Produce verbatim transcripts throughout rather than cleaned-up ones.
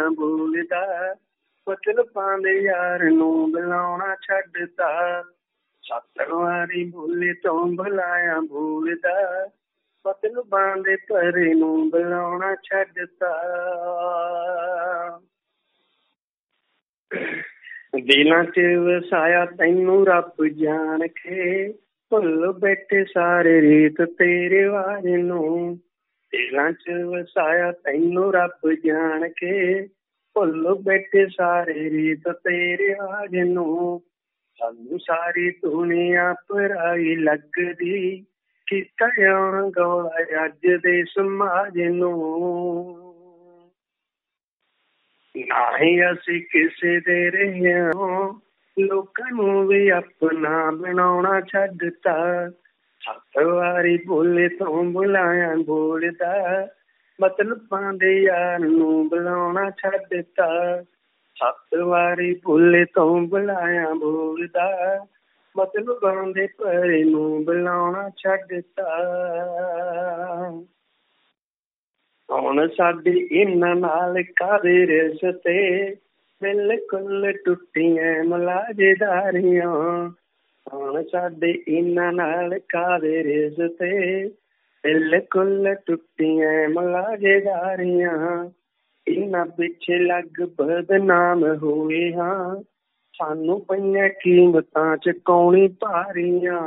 ਬੁਲਾਇਆ ਬੋਲਦਾ, ਮਤਲਬਾਂ ਦੇ ਯਾਰ ਨੂੰ ਬੁਲਾਉਣਾ ਛੱਡਤਾ। ਸੱਤ ਵਾਰੀ ਬੋਲੇ ਤੋਂ ਬੁਲਾਇਆ ਬੋਲਦਾ, ਮਤਲਬਾਂ ਦੇ ਪਰੇ ਨੂੰ ਬੁਲਾਉਣਾ ਛੱਡਤਾ। ਦਿਲਾਂ ਚ ਵਸਾਇਆ ਤੈਨੂੰ ਰੱਬ ਜਾਣ ਕੇ, ਭੁੱਲ ਬੈਠੇ ਸਾਰੇ ਰੀਤ ਤੇਰੇ ਵਾਰ ਨੂੰ। ਦਿਲਾਂ ਚ ਵਸਾਇਆ ਤੈਨੂੰ ਰੱਬ ਜਾਣ ਕੇ, ਭੁੱਲ ਬੈਠੇ ਸਾਰੇ ਰੀਤ ਤੇਰੇ ਵਾਰ ਨੂੰ। ਸਾਨੂੰ ਸਾਰੀ ਦੁਨੀਆ ਪਰਾਈ ਲੱਗਦੀ, ਕੀਤਾ ਆਉਣ ਗੌਲਾ ਅੱਜ ਦੇ ਸਮਾਜ ਨੂੰ। ਨਾ ਹੀ ਅਸੀਂ ਕਿਸੇ ਦੇ ਰਹੇ ਹਾਂ, ਲੋਕਾਂ ਨੂੰ ਵੀ ਆਪਣਾ ਬਣਾਉਣਾ ਛੱਡਤਾ। ਸੱਤ ਵਾਰੀ ਬੋਲੇ ਤੋਂ ਬੁਲਾਇਆ ਬੋਲਦਾ, ਮਤਲਬਾਂ ਦੇ ਯਾਰ ਨੂੰ ਬੁਲਾਉਣਾ ਛੱਡਤਾ। ਸੱਤ ਵਾਰੀ ਬੋਲੇ ਤੋਂ ਬੁਲਾਇਆ ਬੋਲਦਾ, ਮਤਲਬਾਂ ਦੇ ਪਰੇ ਨੂੰ ਬੁਲਾਉਣਾ ਛੱਡਤਾ। ਹੁਣ ਸਾਡੀ ਇਹਨਾਂ ਨਾਲ ਕਾਹਦੇ ਰਿਸ਼ਤੇ, ਬਿਲਕੁਲ ਟੁੱਟੀਆਂ ਮਲਾਜੇਦਾਰੀਆਂ। ਹੁਣ ਸਾਡੇ ਇਹਨਾਂ ਨਾਲ ਕਾਹਦੇ ਰਿਸ਼ਤੇ, ਬਿਲਕੁਲ ਟੁੱਟੀਆਂ ਮਲਾਜੇਦਾਰੀਆਂ। ਇਹਨਾਂ ਪਿੱਛੇ ਲੱਗ ਬਦਨਾਮ ਹੋਏ ਹਾਂ, ਸਾਨੂੰ ਪਈਆਂ ਕੀਮਤਾਂ ਚੁਕਾਉਣੀ ਭਾਰੀਆਂ।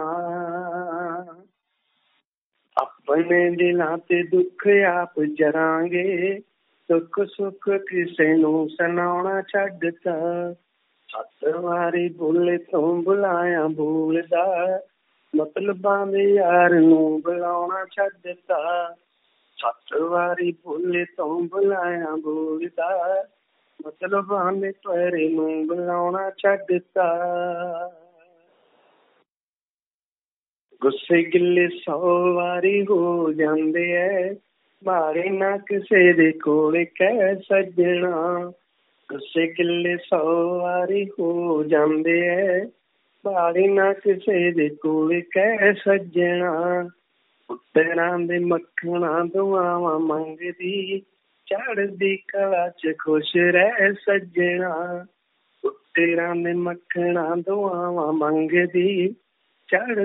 ਆਪਣੇ ਦਿਲਾਂ ਤੇ ਦੁੱਖ ਆਪ ਜਰਾਂਗੇ, ਦੁੱਖ ਸੁੱਖ ਕਿਸੇ ਨੂੰ ਸੁਣਾਉਣਾ ਛੱਡਤਾ। ਸੱਤ ਵਾਰੀ ਬੋਲੇ ਤੋਂ ਬੁਲਾਇਆ ਬੋਲਦਾ, ਮਤਲਬਾਂ ਦੇ ਯਾਰ ਨੂੰ ਬੁਲਾਉਣਾ ਛੱਡਤਾ। ਸੱਤ ਵਾਰੀ ਬੋਲੇ ਤੋਂ ਬੁਲਾਇਆ ਬੋਲਦਾ, ਮਤਲਬਾਂ ਦੇ ਪਰੇ ਨੂੰ ਬੁਲਾਉਣਾ ਛੱਡਤਾ। ਗੁੱਸੇ ਗਿੱਲੇ ਸੌ ਵਾਰੀ ਹੋ ਜਾਂਦੇ ਐ, ਮਾਰੇ ਨਾ ਕਿਸੇ ਦੇ ਕੋਲ ਕਹਿ ਸੱਜਣਾ। ਗੁੱਸੇ ਗਿੱਲੇ ਸੌ ਵਾਰੀ ਹੋ ਜਾਂਦੇ ਐ, ਮਾਰੇ ਨਾ ਕਿਸੇ ਦੇ ਕੋਲ ਕਹਿ ਸੱਜਣਾ। ਪੁੱਤਰਾਂ ਦੇ ਮੱਖਣਾ ਦੁਆਵਾਂ ਮੰਗਦੀ, ਚੜ੍ਹਦੀ ਕਲਾ ਚ ਖੁਸ਼ ਰਹਿ ਸੱਜਣਾ। ਪੁੱਤਰਾਂ ਦੇ ਮੱਖਣਾ ਦੁਆਵਾਂ ਮੰਗਦੀ, ਚੜ੍ਹ